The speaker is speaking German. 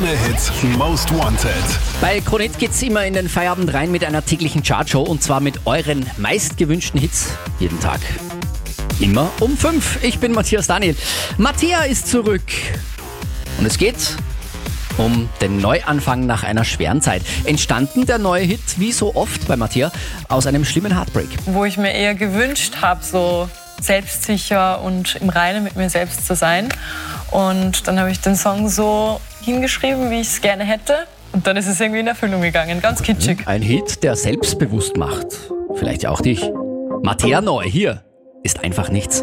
Krone-Hit Most Wanted. Bei Krone-Hit geht's immer in den Feierabend rein mit einer täglichen Chartshow und zwar mit euren meistgewünschten Hits jeden Tag. Immer um 5. Ich bin Matthias Daniel. Mattea ist zurück. Und es geht um den Neuanfang nach einer schweren Zeit. Entstanden der neue Hit, wie so oft bei Mattea, aus einem schlimmen Heartbreak. Wo ich mir eher gewünscht habe, so selbstsicher und im Reinen mit mir selbst zu sein. Und dann habe ich den Song so hingeschrieben, wie ich es gerne hätte. Und dann ist es irgendwie in Erfüllung gegangen, ganz kitschig. Ein Hit, der selbstbewusst macht. Vielleicht ja auch dich. Mattea neu, hier ist einfach nichts.